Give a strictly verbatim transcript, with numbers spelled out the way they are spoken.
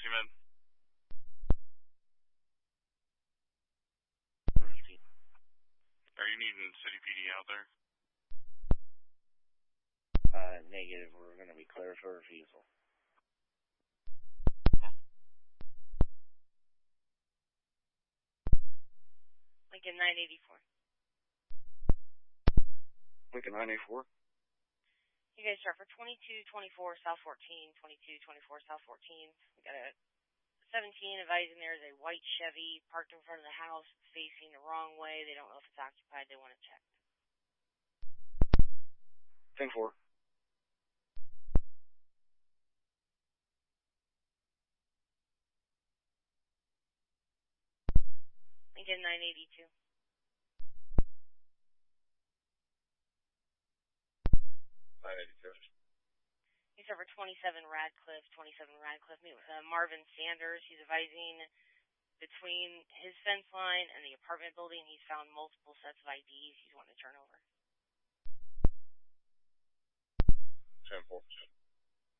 Seaman. Are you needing City P D out there? Uh, negative. We're going to be clear for refusal. Lincoln nine eighty-four. Lincoln nine eighty-four. You guys start for twenty-two twenty-four South fourteen, twenty-two twenty-four South fourteen. We got a seventeen advising there's a white Chevy parked in front of the house facing the wrong way. They don't know if it's occupied. They want to check. ten four. Lincoln nine eighty-two. nine eighty-two. You start for twenty-seven Radcliffe, twenty-seven Radcliffe. Meet with uh, Marvin Sanders. He's advising between his fence line and the apartment building, he's found multiple sets of I Ds he's wanting to turn over.